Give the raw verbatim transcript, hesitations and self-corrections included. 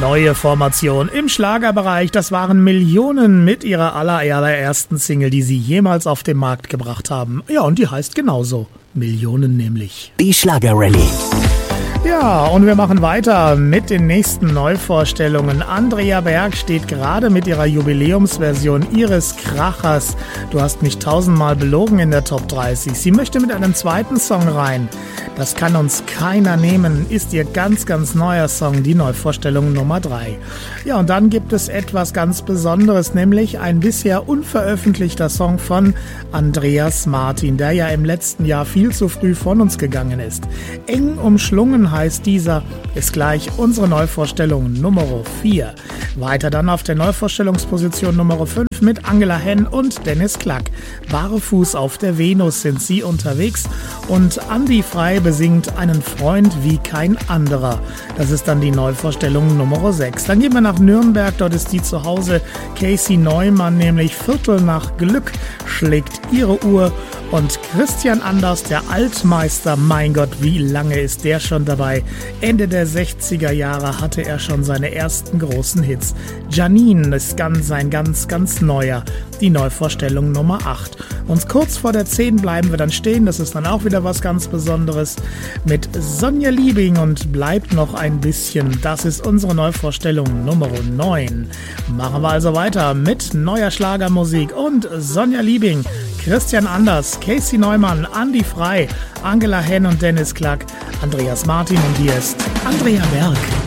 Neue Formation im Schlagerbereich, das waren Millionen mit ihrer allerersten Single, die sie jemals auf den Markt gebracht haben. Ja, und die heißt genauso, Millionen nämlich. Die Schlager-Rallye. Ja, und wir machen weiter mit den nächsten Neuvorstellungen. Andrea Berg steht gerade mit ihrer Jubiläumsversion ihres Krachers Du hast mich tausendmal belogen in der Top dreißig. Sie möchte mit einem zweiten Song rein. Das kann uns keiner nehmen, ist ihr ganz, ganz neuer Song, die Neuvorstellung Nummer drei. Ja, und dann gibt es etwas ganz Besonderes, nämlich ein bisher unveröffentlichter Song von Andreas Martin, der ja im letzten Jahr viel zu früh von uns gegangen ist. Eng umschlungen heißt dieser, ist gleich unsere Neuvorstellung Nummer vier. Weiter dann auf der Neuvorstellungsposition Nummer fünf mit Angela Henn und Dennis Klack. Barfuß auf der Venus sind sie unterwegs und Andi Frei besingt einen Freund wie kein anderer. Das ist dann die Neuvorstellung Nummer sechs. Dann gehen wir nach Nürnberg, dort ist die zu Hause. Casey Neumann, nämlich Viertel nach Glück schlägt ihre Uhr. Und Christian Anders, der Altmeister, mein Gott, wie lange ist der schon dabei? Ende der sechziger Jahre hatte er schon seine ersten großen Hits. Janine ist ganz, ein ganz, ganz neuer, die Neuvorstellung Nummer acht. Und kurz vor der zehn bleiben wir dann stehen, das ist dann auch wieder was ganz Besonderes, mit Sonja Liebing und Bleibt noch ein bisschen. Das ist unsere Neuvorstellung Nummer neun. Machen wir also weiter mit neuer Schlagermusik und Sonja Liebing, Christian Anders, Casey Neumann, Andi Frei, Angela Henn und Dennis Klack, Andreas Martin und hier ist Andrea Berg.